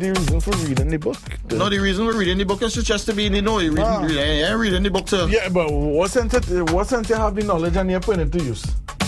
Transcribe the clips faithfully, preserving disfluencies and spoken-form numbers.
the reason for reading the book. The no, the reason for reading the book is just to be in the know. Reading, ah. reading, yeah, reading the book too. Yeah, but what sense, it, what sense you have the knowledge and you're putting it to use?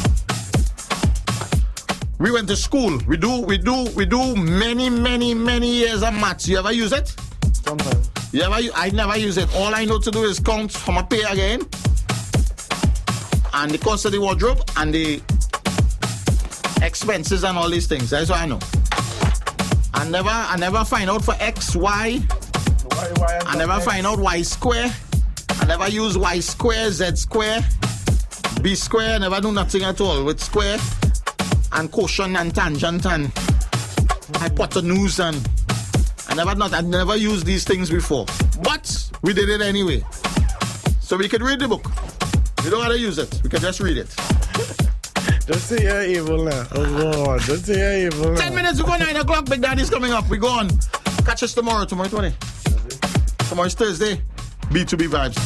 We went to school. We do, we do, we do many, many, many years of maths. You ever use it? Sometimes. You ever? I never use it. All I know to do is count for my pay again, and the cost of the wardrobe, and the expenses, and all these things. That's what I know. I never, I never find out for X, Y. Why, why I never X? find out Y square. I never use Y square, Z square, B square. I never do nothing at all with square and quotient and tangent and hypotenuse, and I never not I never used these things before. But we did it anyway. So we could read the book. We don't have to use it. We can just read it. Just say you're evil now. Oh God, just say you're evil now. Ten minutes to go, nine o'clock. Big Daddy's coming up. We go on. Catch us tomorrow. Tomorrow twenty. Tomorrow's Thursday. B two B vibes.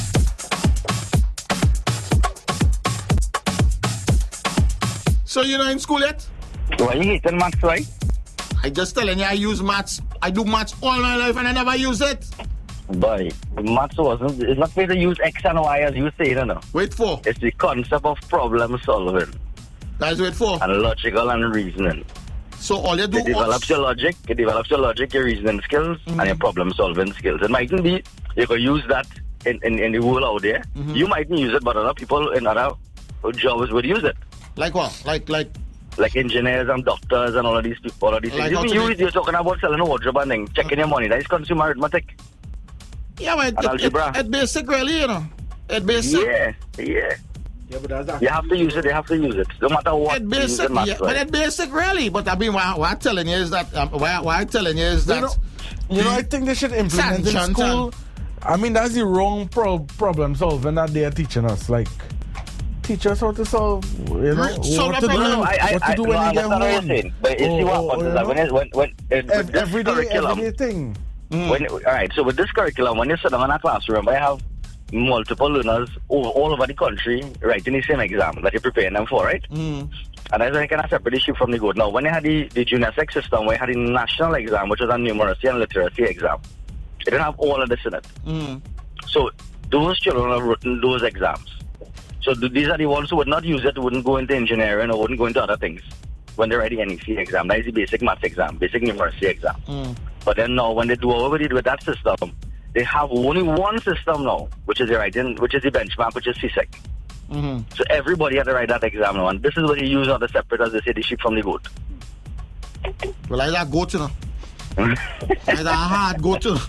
So you're not in school yet? Why you hating maths, right? I just telling you, I use maths. I do maths all my life and I never use it. Boy, maths wasn't. It's not fair to use X and Y as you say, you know. Wait for? It's the concept of problem solving. That's wait for? And logical and reasoning. So all you do it develops is... your logic, it develops your logic, your reasoning skills, mm-hmm. and your problem solving skills. It mightn't be you can use that in, in, in the world out there. Mm-hmm. You mightn't use it, but other people in other jobs would use it. Like what? Like like like engineers and doctors and all of these people, all of these like things. You, you're talking about selling a wardrobe and thing, checking okay. your money. That is consumer arithmetic. Yeah, but it, algebra. It, it, it basic really, you know. It basic. Yeah, yeah. Yeah, but that's you have to use it. You have to use it, no matter what. It basic, yeah, but it's basic, really. But I mean, what, what I'm telling you is that, um, what, what I'm telling you is that, you know, you know I think they should implement in school. I mean, that's the wrong pro- problem solving that they are teaching us. Like, teach us how to solve, you know, so what to do, no, I, I, what to do I, when no, you get what home. saying, but you see what oh, happens you is that when, it, when, when it, Ev- every day, curriculum, every day thing. Mm. When, all right, so with this curriculum, when you sit down in a classroom, I have multiple learners all, all over the country writing the same exam that you're preparing them for, right? Mm. And that's like kind of separate the sheep from the goat. Now, when you had the, the junior sec system, where you had the national exam, which was a numeracy and literacy exam, it didn't have all of this in it. Mm. So those children have written those exams. So these are the ones who would not use it, wouldn't go into engineering or wouldn't go into other things when they're writing N E C exam. That is the basic maths exam, basic numeracy exam. Mm. But then now, when they do over with that system, they have only one system now, which is the writing, which is the benchmark, which is C S E C. Mm-hmm. So everybody had to write that exam now, and this is what you use on the separate, as they say, the sheep from the goat. Well, I like goat, you know. I like a hard goat, you know.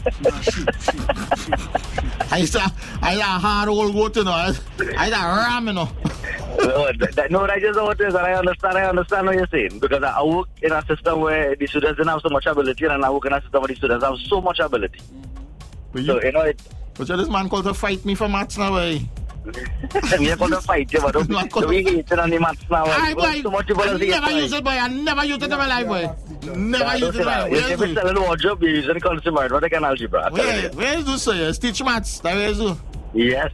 I like a hard old goat, you know. I like ram, you know. no, that, no, I just know what it is, and I understand, I understand what you're saying, because I work in a system where the students didn't have so much ability, and I work in a system where the students have so much ability. But you, so, you know, it... But you're this man called to fight me for maths now, eh? We're going to fight you, but don't be hating on the maths now. I, boy, so much I never use it, boy. I never use it in my life, boy. Never use it in my life. If you're selling a wardrobe, you're using consumer arithmetic and algebra. Where, where is this, sir? Teach maths. That where is you? Yes.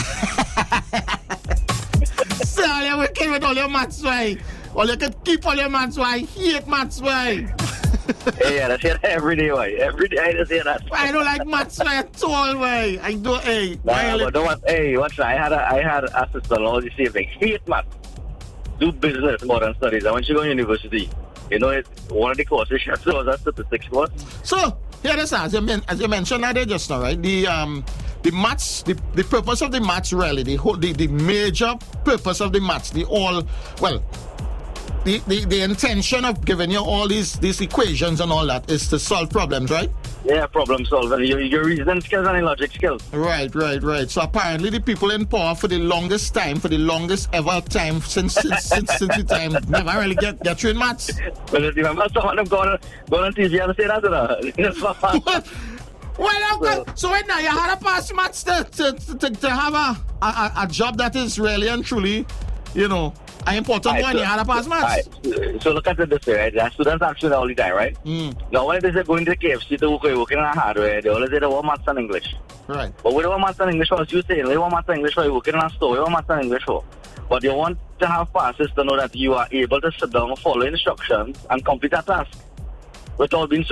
Sir, all you working with all your maths, boy. All you can keep all your maths, boy. I hate maths, boy. Hey, yeah, I say that every day, boy. Every day I just say that. I don't like maths at all, boy. I don't, hey. Nah, but don't want, hey, what's that? I had a, I had a sister-in-law, the same thing. Hate maths. Do business more than studies. And when she go to university, you know, it, one of the courses she had to was a statistics course. So, here is as you, men, as you mentioned that just now, right? The um, the maths, the, the purpose of the maths really, the whole, the, the major purpose of the maths, the all, well, The, the the intention of giving you all these these equations and all that is to solve problems, right? Yeah, problem solving. Your, your reasoning skills and your logic skills. Right, right, right. So apparently the people in power for the longest time, for the longest ever time since since since, since the time, never really get get you in maths. Well, you remember some of them going going on T V and say that, you know? Well, okay. So right now you had to pass maths to to, to, to have a, a a job that is really and truly, you know, an important one. So, you had to pass maths. Right. So look at it this way, right? The students actually all the time, right? Mm. Now when they say going to K F C to work, working in a hardware, they always say they want maths and English. Right. But we don't want maths and English for, as you say, they want maths and English for working in a store, we want maths and English for. But you want to have passes to know that you are able to sit down, follow instructions, and complete a task without being